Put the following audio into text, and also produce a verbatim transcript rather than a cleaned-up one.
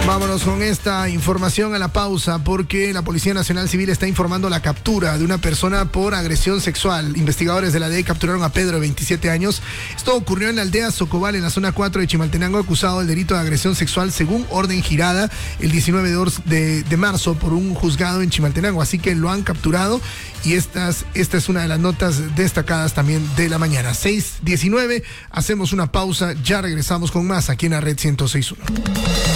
Vámonos con esta información a la pausa porque la Policía Nacional Civil está informando la captura de una persona por agresión sexual. Investigadores de la D E capturaron a Pedro, de veintisiete años. Esto ocurrió en la aldea Socobal, en la zona cuatro de Chimaltenango, acusado del delito de agresión sexual según orden girada el diecinueve de, de marzo por un juzgado en Chimaltenango. Así que lo han capturado y estas, esta es una de las notas destacadas también de la mañana. seis diecinueve, hacemos una pausa, ya regresamos con más aquí en la Red ciento seis punto uno.